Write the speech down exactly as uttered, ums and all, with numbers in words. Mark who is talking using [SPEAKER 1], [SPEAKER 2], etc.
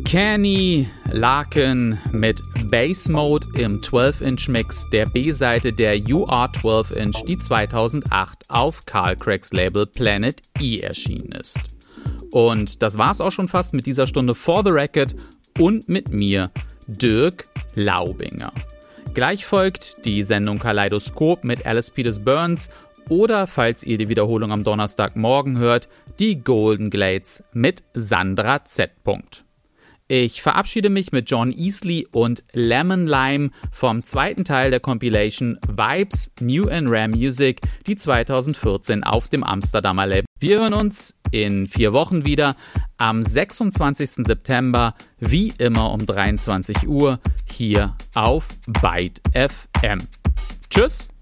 [SPEAKER 1] Kenny Larkin mit Bass Mode im zwölf Inch Mix der B-Seite der You Are zwölf Inch, die zweitausendacht auf Carl Craigs Label Planet E erschienen ist. Und das war's auch schon fast mit dieser Stunde For the Record und mit mir, Dirk Laubinger. Gleich folgt die Sendung Kaleidoskop mit Alice Peters Burns oder, falls ihr die Wiederholung am Donnerstagmorgen hört, die Golden Glades mit Sandra Z. Ich verabschiede mich mit John Easley und Lemon Lime vom zweiten Teil der Compilation Vibes New and Rare Music, die zweitausendvierzehn auf dem Amsterdamer Label. Wir hören uns in vier Wochen wieder am sechsundzwanzigsten September, wie immer um dreiundzwanzig Uhr, hier auf Byte F M. Tschüss!